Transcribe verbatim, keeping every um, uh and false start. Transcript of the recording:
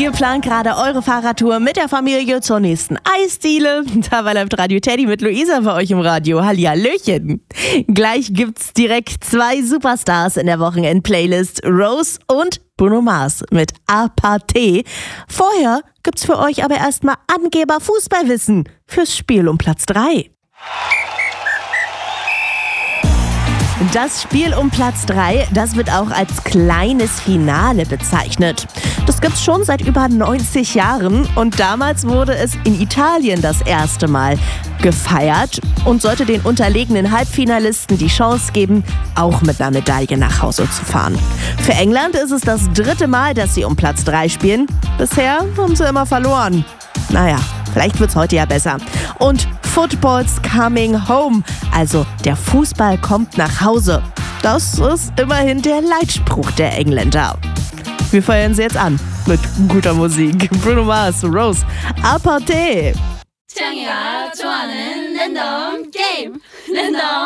Ihr plant gerade eure Fahrradtour mit der Familie zur nächsten Eisdiele. Dabei läuft Radio Teddy mit Luisa für euch im Radio. Hallihallöchen. Gleich gibt's direkt zwei Superstars in der Wochenend-Playlist. Rose und Bruno Mars mit Aparté. Vorher gibt's für euch aber erstmal Angeber-Fußballwissen fürs Spiel um Platz drei. Das Spiel um Platz drei, das wird auch als kleines Finale bezeichnet. Das gibt's schon seit über neunzig Jahren und damals wurde es in Italien das erste Mal gefeiert und sollte den unterlegenen Halbfinalisten die Chance geben, auch mit einer Medaille nach Hause zu fahren. Für England ist es das dritte Mal, dass sie um Platz drei spielen. Bisher haben sie immer verloren. Naja, vielleicht wird's heute ja besser. Und Football's coming home, also der Fußball kommt nach Hause. Das ist immerhin der Leitspruch der Engländer. Wir feiern sie jetzt an mit guter Musik. Bruno Mars, Rose, Aparté. 창이가 좋아하는 랜덤 게임 랜덤